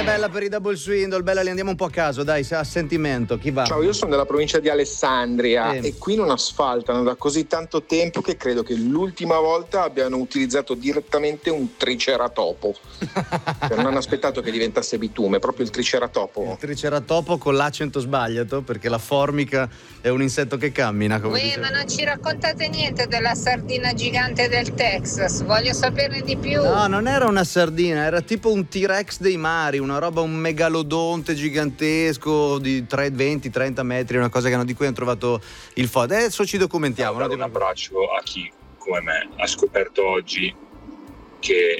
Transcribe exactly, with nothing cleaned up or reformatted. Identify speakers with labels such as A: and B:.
A: è bella per i double swindle, bella, li andiamo un po' a caso, dai, a sentimento, chi va?
B: Ciao, io sono della provincia di Alessandria
A: Sì.
B: e qui non asfaltano da così tanto tempo che credo che l'ultima volta abbiano utilizzato direttamente un triceratopo. Cioè, non hanno aspettato che diventasse bitume, proprio il triceratopo.
A: Il triceratopo con l'accento sbagliato, perché la formica è un insetto che cammina, come
C: Uè,
A: dicevo.
C: ma non ci raccontate niente della sardina gigante del Texas, voglio saperne di più.
A: No, non era una sardina, era tipo un T-Rex dei mari, una roba, un megalodonte gigantesco di venti trenta metri, una cosa che hanno, di cui hanno trovato il foto. Adesso ci documentiamo.
D: Un abbraccio a chi come me ha scoperto oggi che